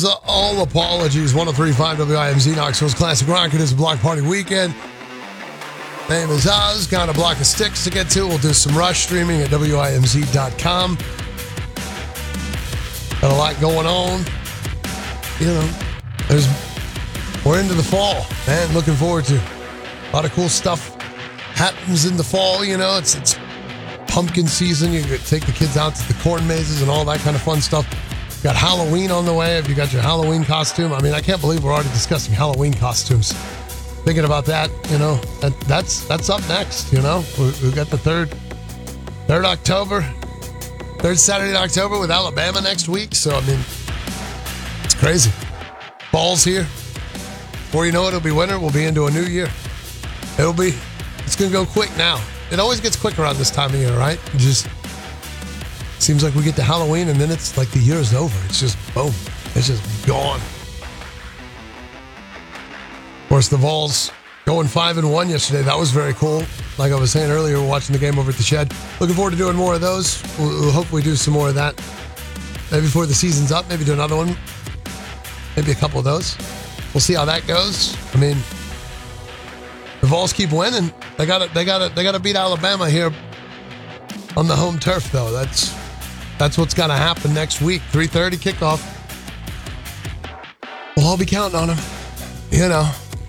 all apologies. 103.5 WIMZ Knoxville's Classic Rock. It is a block party weekend. Name is Oz. Got a block of sticks to get to. We'll do some Rush streaming at WIMZ.com. Got a lot going on. You know, we're into the fall, man. Looking forward to a lot of cool stuff happens in the fall. You know, it's pumpkin season. You could take the kids out to the corn mazes and all that kind of fun stuff. Got Halloween on the way. Have you got your Halloween costume? I mean, I can't believe we're already discussing Halloween costumes. Thinking about that, you know, that's up next. You know, we've got the third October, third Saturday in October with Alabama next week. So I mean, it's crazy. Fall's here. Before you know it, it'll be winter. We'll be into a new year. It's gonna go quick now. It always gets quick around this time of year, right? It just seems like we get to Halloween and then it's like the year's over. It's just boom. It's just gone. Of course, the Vols going 5-1 yesterday. That was very cool. Like I was saying earlier, we're watching the game over at the Shed. Looking forward to doing more of those. We'll hopefully do some more of that. Maybe before the season's up, maybe do another one. Maybe a couple of those. We'll see how that goes. I mean, the Vols keep winning. They gotta beat Alabama here on the home turf, though. That's what's got to happen next week. 3:30 kickoff. We'll all be counting on them. You know.